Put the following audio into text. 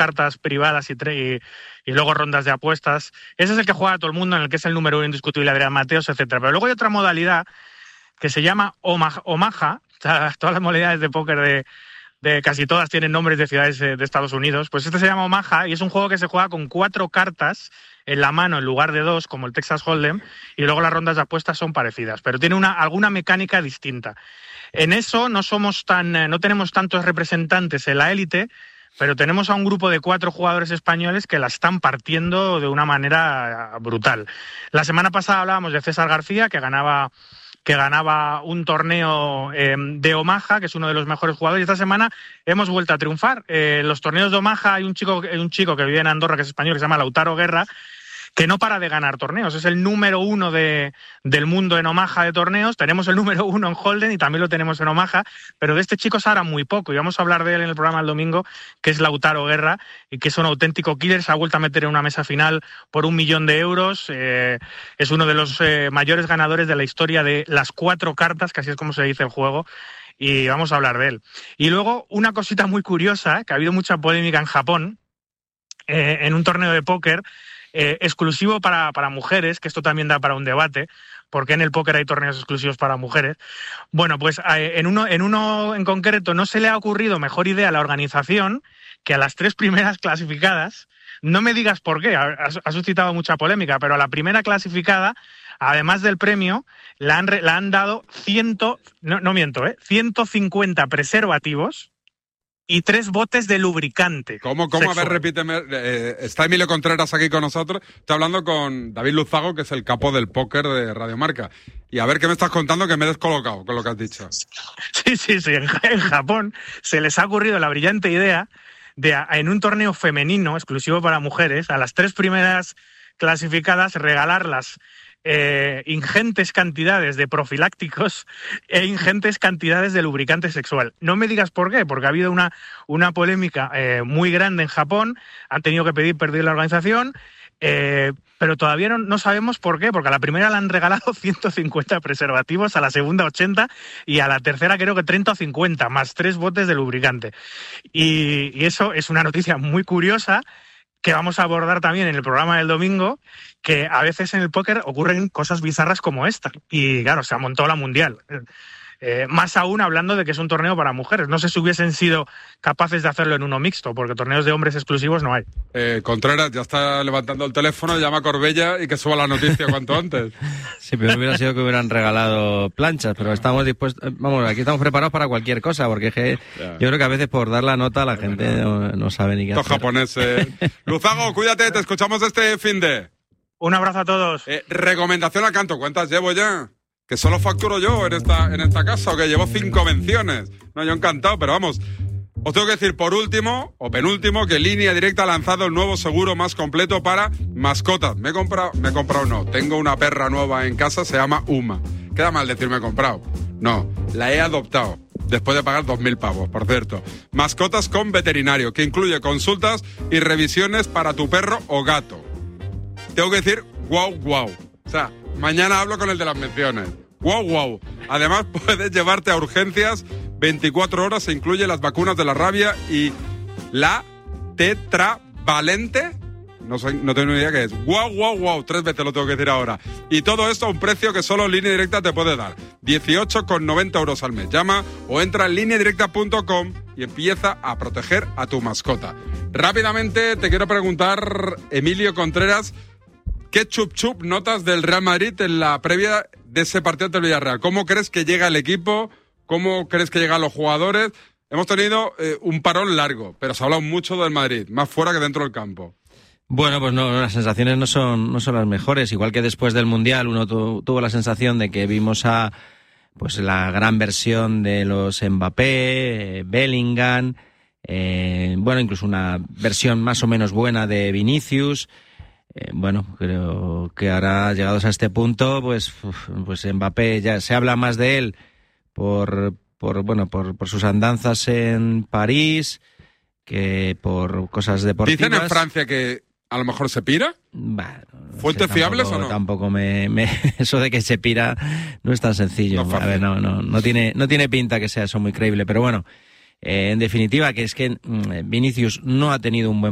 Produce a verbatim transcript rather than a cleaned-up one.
cartas privadas y, tre- y, y luego rondas de apuestas. Ese es el que juega todo el mundo, en el que es el número uno indiscutible Adrián Mateos, etcétera. Pero luego hay otra modalidad que se llama Omaha, Omaha. Todas las modalidades de póker de, de casi todas tienen nombres de ciudades de Estados Unidos. Pues este se llama Omaha y es un juego que se juega con cuatro cartas en la mano en lugar de dos, como el Texas Hold'em, y luego las rondas de apuestas son parecidas, pero tiene una, alguna mecánica distinta. En eso no somos tan, no tenemos tantos representantes en la élite, pero tenemos a un grupo de cuatro jugadores españoles que la están partiendo de una manera brutal. La semana pasada hablábamos de César García, que ganaba que ganaba un torneo eh, de Omaha, que es uno de los mejores jugadores, y esta semana hemos vuelto a triunfar. Eh, en los torneos de Omaha hay un chico, un chico que vive en Andorra, que es español, que se llama Lautaro Guerra, que no para de ganar torneos. Es el número uno de, del mundo en Omaha de torneos. Tenemos el número uno en Holden y también lo tenemos en Omaha, pero de este chico se habla muy poco y vamos a hablar de él en el programa el domingo, que es Lautaro Guerra y que es un auténtico killer. Se ha vuelto a meter en una mesa final por un millón de euros. Eh, es uno de los eh, mayores ganadores de la historia de las cuatro cartas, que así es como se dice el juego, y vamos a hablar de él. Y luego una cosita muy curiosa, que ha habido mucha polémica en Japón, eh, en un torneo de póker, Eh, exclusivo para, para mujeres, que esto también da para un debate, porque en el póker hay torneos exclusivos para mujeres. Bueno, pues eh, en, uno, en uno en concreto no se le ha ocurrido mejor idea a la organización que a las tres primeras clasificadas, no me digas por qué, ha, ha suscitado mucha polémica, pero a la primera clasificada, además del premio, la han, la han dado ciento, no, no miento, ¿eh? ciento cincuenta preservativos y tres botes de lubricante. ¿Cómo? ¿Cómo? Sexual. A ver, repíteme. Eh, está Emilio Contreras aquí con nosotros. Estoy hablando con David Luzago, que es el capo del póker de Radio Marca. Y a ver, ¿qué me estás contando? Que me he descolocado con lo que has dicho. Sí, sí, sí. En, en Japón se les ha ocurrido la brillante idea de, en un torneo femenino exclusivo para mujeres, a las tres primeras clasificadas regalarlas Eh, ingentes cantidades de profilácticos e ingentes cantidades de lubricante sexual. No me digas por qué, porque ha habido una, una polémica eh, muy grande en Japón, han tenido que pedir perder la organización, eh, pero todavía no, no sabemos por qué, porque a la primera le han regalado ciento cincuenta preservativos, a la segunda ochenta y a la tercera creo que treinta o cincuenta, más tres botes de lubricante. Y, y eso es una noticia muy curiosa que vamos a abordar también en el programa del domingo, que a veces en el póker ocurren cosas bizarras como esta. Y claro, se ha montado la mundial. Eh, más aún hablando de que es un torneo para mujeres. No sé si hubiesen sido capaces de hacerlo en uno mixto, porque torneos de hombres exclusivos no hay. Eh, Contreras ya está levantando el teléfono, llama a Corbella y que suba la noticia cuanto antes. Sí, pero hubiera sido que hubieran regalado planchas, pero estamos dispuestos, vamos, aquí estamos preparados para cualquier cosa, porque es que yo creo que a veces por dar la nota la gente no, no sabe ni qué hacer. Estos japoneses. Luzago, cuídate, te escuchamos este finde. Un abrazo a todos. Eh, recomendación a canto, ¿cuántas llevo ya? Que solo facturo yo en esta, en esta casa, o que llevo cinco menciones. No, yo encantado, pero vamos. Os tengo que decir por último, o penúltimo, que Línea Directa ha lanzado el nuevo seguro más completo para mascotas. Me he comprado, me he comprado no, tengo una perra nueva en casa, se llama Uma. Queda mal decir me he comprado. No, la he adoptado. Después de pagar dos mil pavos, por cierto. Mascotas con veterinario, que incluye consultas y revisiones para tu perro o gato. Tengo que decir, guau, guau. O sea, mañana hablo con el de las menciones. Guau, guau. Además, puedes llevarte a urgencias veinticuatro horas. Se incluye las vacunas de la rabia y la tetravalente. No sé, no tengo ni idea qué es. Guau, guau, guau. Tres veces lo tengo que decir ahora. Y todo esto a un precio que solo Línea Directa te puede dar. dieciocho con noventa euros al mes. Llama o entra en línea directa punto com y empieza a proteger a tu mascota. Rápidamente te quiero preguntar, Emilio Contreras, ¿qué chup chup notas del Real Madrid en la previa de ese partido ante el Villarreal? ¿Cómo crees que llega el equipo? ¿Cómo crees que llegan los jugadores? Hemos tenido eh, un parón largo, pero se ha hablado mucho del Madrid, más fuera que dentro del campo. Bueno, pues no, las sensaciones no son, no son las mejores. Igual que después del Mundial uno tu, tuvo la sensación de que vimos a pues la gran versión de los Mbappé, eh, Bellingham, eh, bueno, incluso una versión más o menos buena de Vinicius. Eh, bueno, creo que ahora, llegados a este punto, pues, uf, pues Mbappé ya se habla más de él por, por bueno, por, por sus andanzas en París que por cosas deportivas. Dicen en Francia que a lo mejor se pira. Bueno, no ¿Fuentes sé, fiables tampoco, o no? Tampoco me, me, eso de que se pira no es tan sencillo. No, a ver, no, no, no tiene, no tiene pinta que sea eso muy creíble, pero bueno, eh, en definitiva, que es que mm, Vinicius no ha tenido un buen